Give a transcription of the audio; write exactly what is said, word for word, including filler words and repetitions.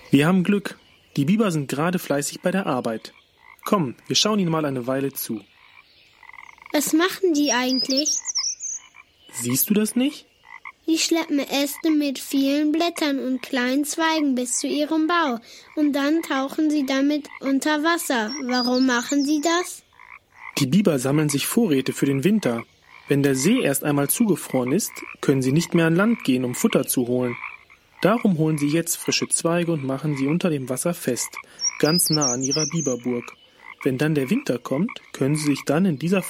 Wir haben Glück. Die Biber sind gerade fleißig bei der Arbeit. Komm, wir schauen ihnen mal eine Weile zu. Was machen die eigentlich? Siehst du das nicht? Die schleppen Äste mit vielen Blättern und kleinen Zweigen bis zu ihrem Bau und dann tauchen sie damit unter Wasser. Warum machen sie das? Die Biber sammeln sich Vorräte für den Winter. Wenn der See erst einmal zugefroren ist, können sie nicht mehr an Land gehen, um Futter zu holen. Darum holen sie jetzt frische Zweige und machen sie unter dem Wasser fest, ganz nah an ihrer Biberburg. Wenn dann der Winter kommt, können sie sich dann in dieser